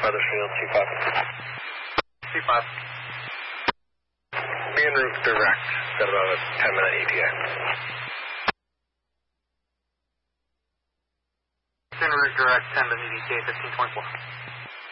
Weathersfield, 25. Be en route direct, got about a 10-minute ETA. En route direct, 10 minute ETA, 1524.